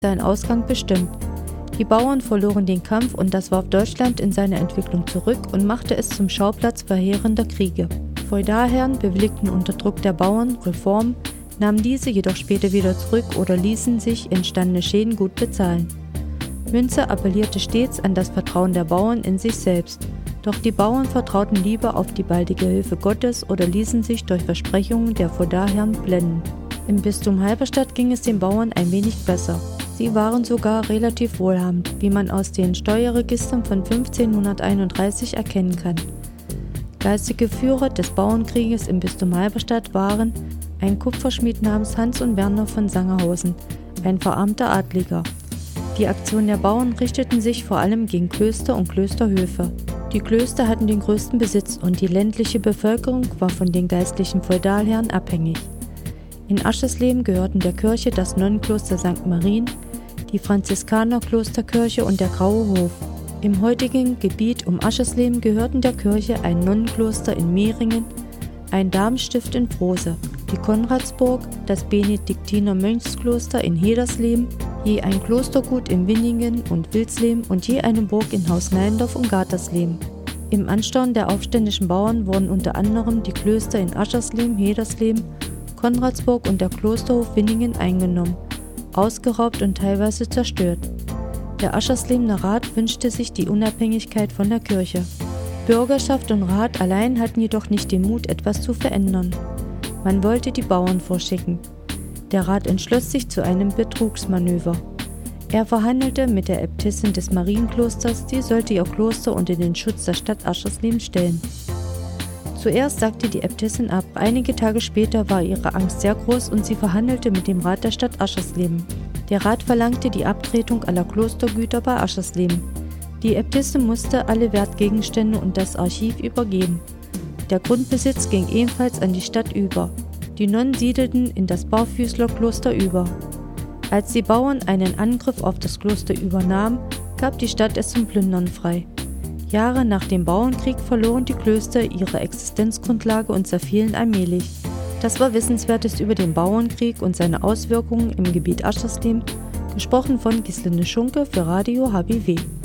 seinen Ausgang bestimmt. Die Bauern verloren den Kampf und das warf Deutschland in seine Entwicklung zurück und machte es zum Schauplatz verheerender Kriege. Feudalherren bewilligten unter Druck der Bauern Reformen, nahmen diese jedoch später wieder zurück oder ließen sich entstandene Schäden gut bezahlen. Münze appellierte stets an das Vertrauen der Bauern in sich selbst, doch die Bauern vertrauten lieber auf die baldige Hilfe Gottes oder ließen sich durch Versprechungen der Feudalherren blenden. Im Bistum Halberstadt ging es den Bauern ein wenig besser. Sie waren sogar relativ wohlhabend, wie man aus den Steuerregistern von 1531 erkennen kann. Geistige Führer des Bauernkrieges im Bistum Halberstadt waren ein Kupferschmied namens Hans und Werner von Sangerhausen, ein verarmter Adliger. Die Aktionen der Bauern richteten sich vor allem gegen Klöster und Klösterhöfe. Die Klöster hatten den größten Besitz und die ländliche Bevölkerung war von den geistlichen Feudalherren abhängig. In Aschersleben gehörten der Kirche das Nonnenkloster St. Marien, die Franziskanerklosterkirche und der Graue Hof. Im heutigen Gebiet um Aschersleben gehörten der Kirche ein Nonnenkloster in Mehringen, ein Damenstift in Frose, die Konradsburg, das Benediktiner Mönchskloster in Hedersleben, je ein Klostergut in Winningen und Wilsleben und je eine Burg in Haus Neindorf und Gatersleben. Im Ansturm der aufständischen Bauern wurden unter anderem die Klöster in Aschersleben, Hedersleben, Konradsburg und der Klosterhof Winningen eingenommen, ausgeraubt und teilweise zerstört. Der Ascherslebener Rat wünschte sich die Unabhängigkeit von der Kirche. Bürgerschaft und Rat allein hatten jedoch nicht den Mut, etwas zu verändern. Man wollte die Bauern vorschicken. Der Rat entschloss sich zu einem Betrugsmanöver. Er verhandelte mit der Äbtissin des Marienklosters, die sollte ihr Kloster unter den Schutz der Stadt Aschersleben stellen. Zuerst sagte die Äbtissin ab, einige Tage später war ihre Angst sehr groß und sie verhandelte mit dem Rat der Stadt Aschersleben. Der Rat verlangte die Abtretung aller Klostergüter bei Aschersleben. Die Äbtissin musste alle Wertgegenstände und das Archiv übergeben. Der Grundbesitz ging ebenfalls an die Stadt über. Die Nonnen siedelten in das Barfüßlerkloster über. Als die Bauern einen Angriff auf das Kloster übernahmen, gab die Stadt es zum Plündern frei. Jahre nach dem Bauernkrieg verloren die Klöster ihre Existenzgrundlage und zerfielen allmählich. Das war Wissenswertes über den Bauernkrieg und seine Auswirkungen im Gebiet Aschersleben, gesprochen von Gisline Schunke für Radio HBW.